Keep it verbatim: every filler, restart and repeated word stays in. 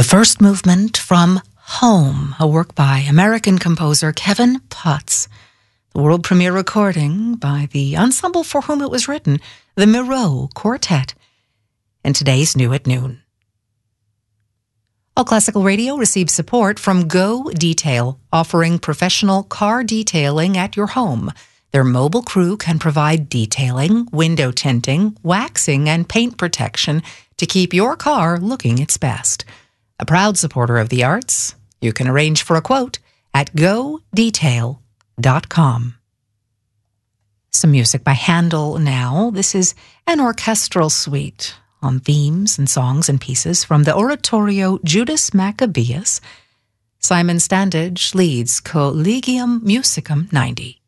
The first movement from Home, a work by American composer Kevin Potts. The world premiere recording by the ensemble for whom it was written, the Miro Quartet, and today's New at Noon. All Classical Radio receives support from Go Detail, offering professional car detailing at your home. Their mobile crew can provide detailing, window tinting, waxing, and paint protection to keep your car looking its best. A proud supporter of the arts, you can arrange for a quote at go detail dot com. Some music by Handel now. This is an orchestral suite on themes and songs and pieces from the oratorio Judas Maccabeus. Simon Standage leads Collegium Musicum ninety.